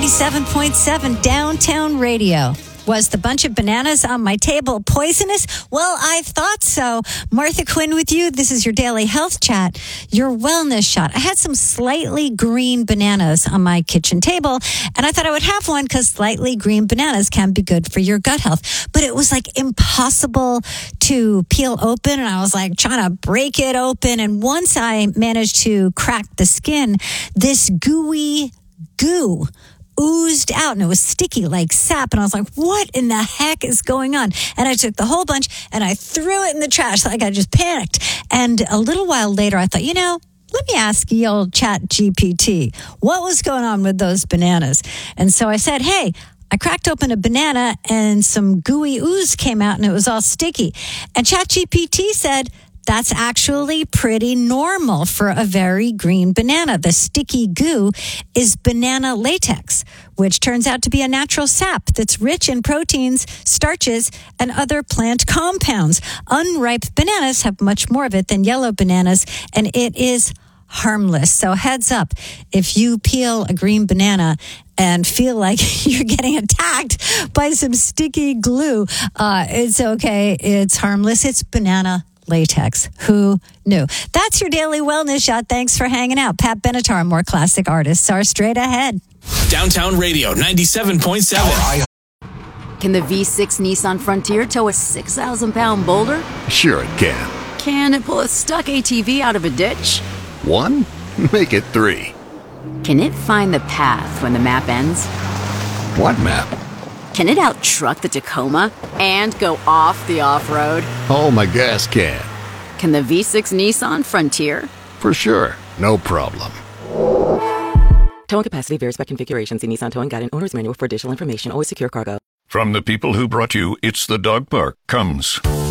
97.7 Downtown Radio. Was the bunch of bananas on my table poisonous? Well, I thought so. Martha Quinn with you. This is your daily health chat, your wellness shot. I had some slightly green bananas on my kitchen table, and I thought I would have one because slightly green bananas can be good for your gut health. But it was like impossible to peel open, and I was like trying to break it open. And once I managed to crack the skin, this gooey goo oozed out, and it was sticky like sap, and I was like, what in the heck is going on? And I took the whole bunch and I threw it in the trash. Like, I just panicked. And a little while later I thought, let me ask the old Chat GPT what was going on with those bananas. And so I said, hey, I cracked open a banana and some gooey ooze came out and it was all sticky. And ChatGPT said, that's actually pretty normal for a very green banana. The sticky goo is banana latex, which turns out to be a natural sap that's rich in proteins, starches, and other plant compounds. Unripe bananas have much more of it than yellow bananas, and it is harmless. So heads up, if you peel a green banana and feel like you're getting attacked by some sticky glue, it's okay. It's harmless. It's banana latex. Who knew? That's your daily wellness shot. Thanks for hanging out. Pat Benatar, more classic artists are straight ahead. Downtown Radio 97.7. Can the V6 Nissan Frontier tow a 6,000-pound boulder? Sure it can. Can it pull a stuck ATV out of a ditch? 1? Make it 3. Can it find the path when the map ends? What map? Can it out-truck the Tacoma and go off the off-road? Oh, my gas can. Can the V6 Nissan Frontier? For sure. No problem. Towing capacity varies by configuration. See Nissan Towing Guide and Owner's Manual for additional information. Always secure cargo. From the people who brought you It's the Dog Park comes